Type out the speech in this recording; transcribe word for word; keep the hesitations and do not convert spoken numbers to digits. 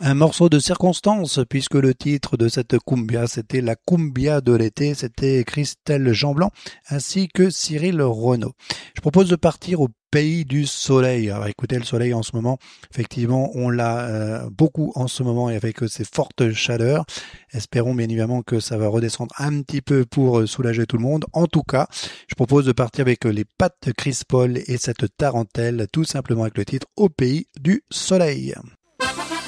Un morceau de circonstance, puisque le titre de cette cumbia, c'était la cumbia de l'été, c'était Christelle Jeanblanc ainsi que Cyril Renaud. Je propose de partir au pays du soleil. Alors écoutez, le soleil en ce moment, effectivement, on l'a euh, beaucoup en ce moment et avec ces fortes chaleurs. Espérons bien évidemment que ça va redescendre un petit peu pour soulager tout le monde. En tout cas, je propose de partir avec les pattes Chris Paul et cette tarentelle, tout simplement avec le titre Au pays du soleil.